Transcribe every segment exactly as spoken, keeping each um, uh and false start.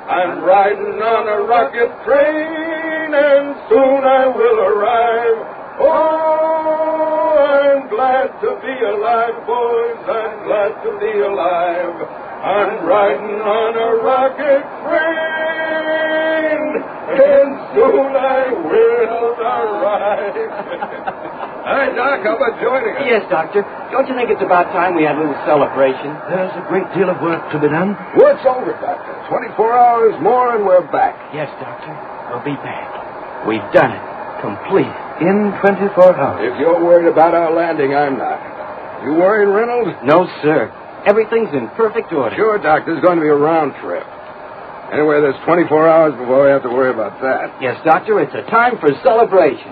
I'm riding on a rocket train, and soon I will arrive. Oh, I'm glad to be alive, boys. I'm glad to be alive. I'm riding on a rocket train, and soon I will arrive. Hi, Doc. How about joining us? Yes, Doctor. Don't you think it's about time we had a little celebration? There's a great deal of work to be done. Work's over, Doctor. twenty-four hours more and we're back. Yes, Doctor. We'll be back. We've done it. Complete. In twenty-four hours. If you're worried about our landing, I'm not. You worried, Reynolds? No, sir. Everything's in perfect order. Sure, Doc. This is going to be a round trip. Anyway, there's twenty-four hours before we have to worry about that. Yes, Doctor. It's a time for celebration.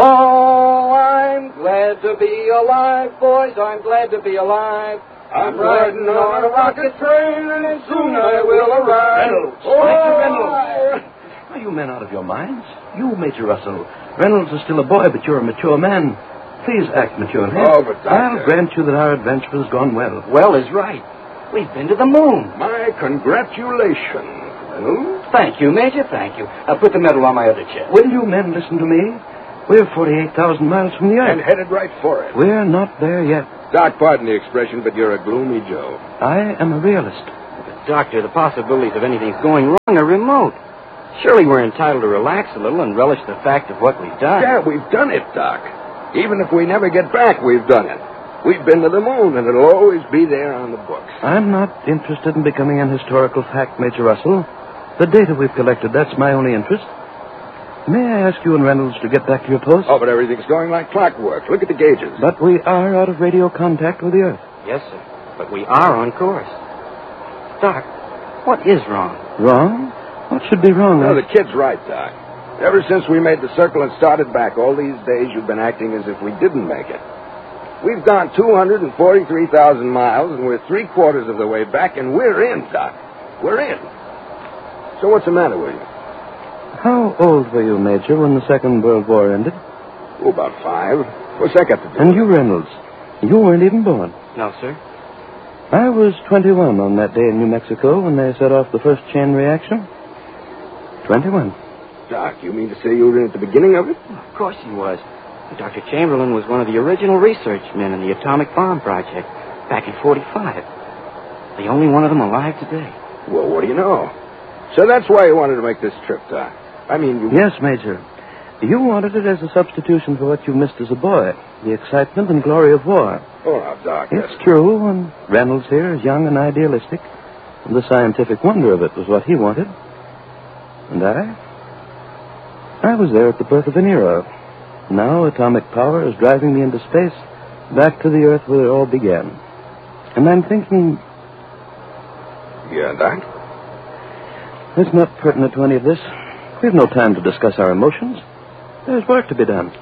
Oh, I'm glad to be alive, boys. I'm glad to be alive. I'm riding on a rocket train, and soon I will arrive. Reynolds. Oh, Mister Reynolds. I... Are you men out of your minds? You, Major Russell. Reynolds is still a boy, but you're a mature man. Please act maturely. Oh, but Doctor... I'll grant you that our adventure has gone well. Well is right. We've been to the moon. My congratulations, Reynolds. Thank you, Major, thank you. I'll put the medal on my other chest. Will you men listen to me? We're forty-eight thousand miles from the Earth. And headed right for it. We're not there yet. Doc, pardon the expression, but you're a gloomy Joe. I am a realist. But, Doctor, the possibilities of anything's going wrong are remote. Surely we're entitled to relax a little and relish the fact of what we've done. Yeah, we've done it, Doc. Even if we never get back, we've done it. We've been to the moon, and it'll always be there on the books. I'm not interested in becoming an historical fact, Major Russell. The data we've collected, that's my only interest. May I ask you and Reynolds to get back to your post? Oh, but everything's going like clockwork. Look at the gauges. But we are out of radio contact with the Earth. Yes, sir. But we are on course. Doc, what is wrong? Wrong? What should be wrong? No, I... the kid's right, Doc. Ever since we made the circle and started back, all these days you've been acting as if we didn't make it. We've gone two hundred forty-three thousand miles, and we're three quarters of the way back, and we're in, Doc. We're in. So what's the matter with you? How old were you, Major, when the Second World War ended? Oh, about five. What's that got to do And with you, it? Reynolds, you weren't even born. No, sir. I was twenty-one on that day in New Mexico when they set off the first chain reaction. twenty-one. Doc, you mean to say you were in at the beginning of it? Well, of course he was. Doctor Chamberlain was one of the original research men in the atomic bomb project back in forty-five. The only one of them alive today. Well, what do you know? So that's why you wanted to make this trip, Doc. I mean, you... Yes, Major. You wanted it as a substitution for what you missed as a boy, the excitement and glory of war. Oh, now, Doc... It's that's... true, and Reynolds here is young and idealistic, and the scientific wonder of it was what he wanted. And I? I was there at the birth of an era. Now atomic power is driving me into space, back to the Earth where it all began. And I'm thinking... Yeah, Doc? It's not pertinent to any of this. We have no time to discuss our emotions. There's work to be done.